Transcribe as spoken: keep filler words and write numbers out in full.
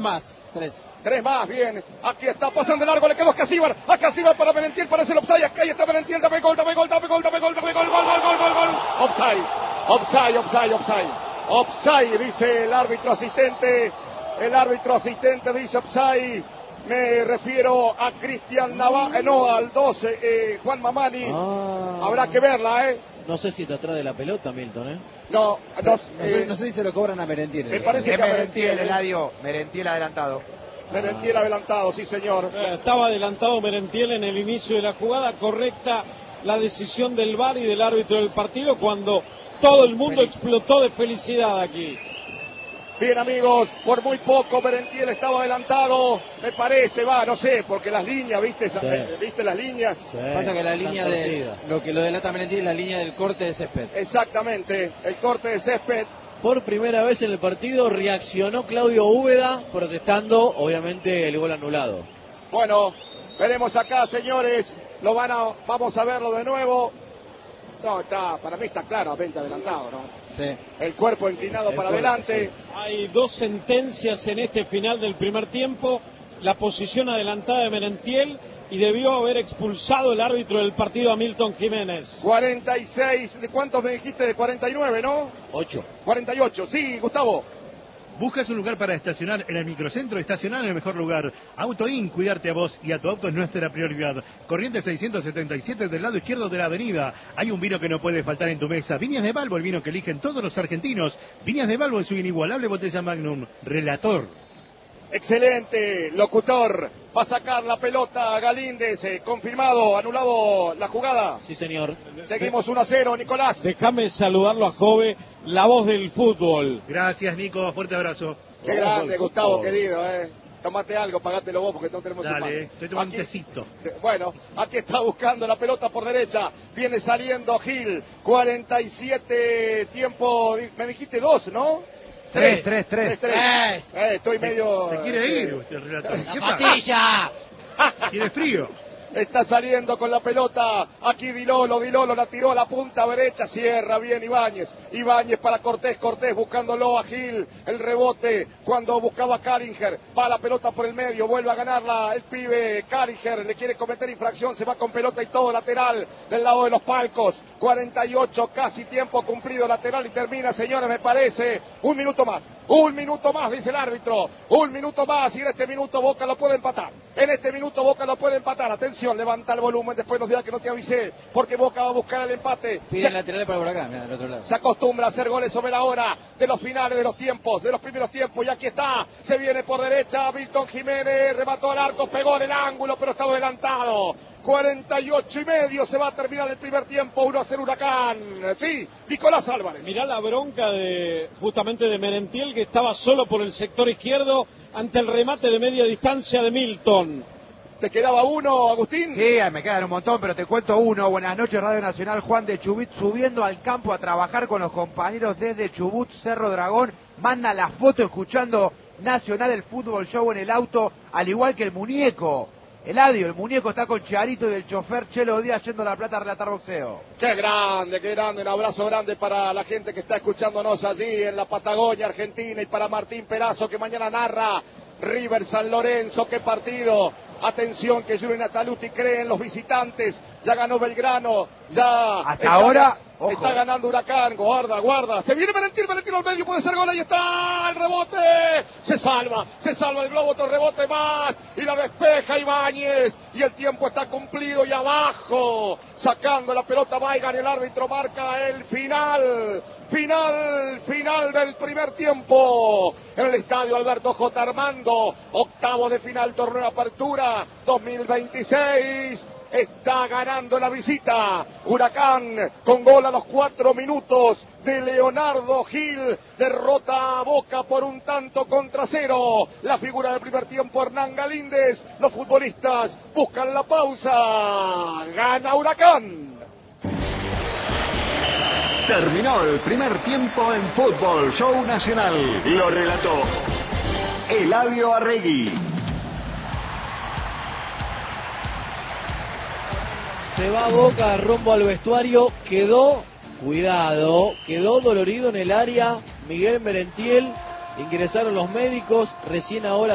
más, tres. Tres más, bien. Aquí está pasando de largo, le quedó a Casíbar. A Casíbar para Merentiel, parece el offside. Acá está Merentiel, dame gol, dame gol, dame gol, dame gol, dame gol, gol, gol, gol, gol, gol. Offside, offside, offside, offside. Offside, dice el árbitro asistente. El árbitro asistente dice offside. Me refiero a Cristian Navarro, eh, no, al doce, eh, Juan Mamani. Ah. Habrá que verla, ¿eh? No sé si está atrás de la pelota, Milton, ¿eh? No, no, no, sé, no sé si se lo cobran a Merentiel. Me parece es que a Merentiel, Eladio. Merentiel adelantado. Merentiel ah. adelantado, sí señor. Eh, estaba adelantado Merentiel en el inicio de la jugada, correcta la decisión del V A R y del árbitro del partido cuando todo el mundo Feliz. explotó de felicidad aquí. Bien amigos, por muy poco Merentiel estaba adelantado, me parece, va, no sé, porque las líneas, ¿viste? Sí. ¿Viste las líneas? Sí. Pasa que la línea de, lo que lo delata Merentiel es la línea del corte de césped. Exactamente, el corte de césped. Por primera vez en el partido reaccionó Claudio Úbeda protestando, obviamente, el gol anulado. Bueno, veremos acá, señores, lo van a, vamos a verlo de nuevo. No, está, para mí está claramente adelantado, ¿no? Sí. El cuerpo inclinado el para cuerpo, adelante. Sí. Hay dos sentencias en este final del primer tiempo. La posición adelantada de Merentiel y debió haber expulsado el árbitro del partido a Milton Jiménez. cuarenta y seis, ¿de cuántos me dijiste? De cuarenta y nueve, ¿no? ocho. cuarenta y ocho, sí, Gustavo. ¿Buscas un lugar para estacionar en el microcentro? Estacionar en el mejor lugar. AutoIn, cuidarte a vos y a tu auto es nuestra prioridad. Corrientes seiscientos setenta y siete del lado izquierdo de la avenida. Hay un vino que no puede faltar en tu mesa. Viñas de Balbo, el vino que eligen todos los argentinos. Viñas de Balbo en su inigualable botella Magnum. Relator. Excelente, locutor. Va a sacar la pelota Galíndez, eh, confirmado, anulado la jugada. Sí, señor. Seguimos uno a cero, Nicolás. Déjame saludarlo a Jove, la voz del fútbol. Gracias, Nico, fuerte abrazo. Qué la grande, Gustavo, fútbol. Querido, eh. Tomate algo, pagátelo vos porque no tenemos un Dale, estoy tomando un tecito. Bueno, aquí está buscando la pelota por derecha. Viene saliendo Gil. cuarenta y siete tiempo. Me dijiste dos, ¿no? Tres, tres, tres. tres, tres. Eh, estoy se, medio... Se quiere ir usted, relator. ¡La patilla! ¿Tiene frío? Está saliendo con la pelota. Aquí Dilolo, Dilolo la tiró a la punta derecha. Cierra bien Ibáñez. Ibáñez para Cortés, Cortés buscándolo a Gil. El rebote cuando buscaba Caringer. Va la pelota por el medio. Vuelve a ganarla el pibe Caringer. Le quiere cometer infracción. Se va con pelota y todo lateral del lado de los palcos. cuarenta y ocho, casi tiempo cumplido lateral y termina, señores, me parece. Un minuto más. Un minuto más, dice el árbitro. Un minuto más y en este minuto Boca lo puede empatar. En este minuto Boca lo puede empatar. Atención. Levanta el volumen, después nos dirá que no te avisé, porque Boca va a buscar el empate. Piden laterales para por acá, mira, del otro lado. Se acostumbra a hacer goles sobre la hora de los finales de los tiempos, de los primeros tiempos, y aquí está, se viene por derecha, Milton Jiménez, remató al arco, pegó en el ángulo, pero estaba adelantado. cuarenta y ocho y medio, se va a terminar el primer tiempo, uno a cero Huracán. Sí, Nicolás Álvarez. Mirá la bronca de justamente de Merentiel, que estaba solo por el sector izquierdo ante el remate de media distancia de Milton. ¿Te quedaba uno, Agustín? Sí, me quedan un montón, pero te cuento uno. Buenas noches, Radio Nacional. Juan de Chubut subiendo al campo a trabajar con los compañeros desde Chubut, Cerro Dragón. Manda la foto escuchando Nacional, el fútbol show en el auto, al igual que el muñeco. Eladio, el muñeco está con Charito y el chofer Chelo Díaz yendo a La Plata a relatar boxeo. Qué grande, qué grande. Un abrazo grande para la gente que está escuchándonos allí en la Patagonia Argentina y para Martín Perazo que mañana narra River San Lorenzo. Qué partido. Atención que Julio Nataluti cree en los visitantes. Ya ganó Belgrano. Ya. Hasta está, ahora. Ojo. Está ganando Huracán. Guarda, guarda. Se viene Merentiel. Merentiel al medio. Puede ser gol. Ahí está. El rebote. Se salva. Se salva el globo. Otro rebote más. Y la despeja Ibáñez. Y el tiempo está cumplido. Y abajo. Sacando la pelota Baigan. El árbitro marca el final. Final. Final del primer tiempo. En el estadio Alberto J. Armando. Octavo de final. Torneo de apertura dos mil veintiséis. Está ganando la visita Huracán con gol a los cuatro minutos de Leonardo Gil. Derrota a Boca por un tanto contra cero. La figura del primer tiempo, Hernán Galíndez. Los futbolistas buscan la pausa. Gana Huracán. Terminó el primer tiempo en Fútbol Show Nacional. Lo relató Eladio Arregui. Se va Boca rumbo al vestuario, quedó, cuidado, quedó dolorido en el área Miguel Merentiel, ingresaron los médicos, recién ahora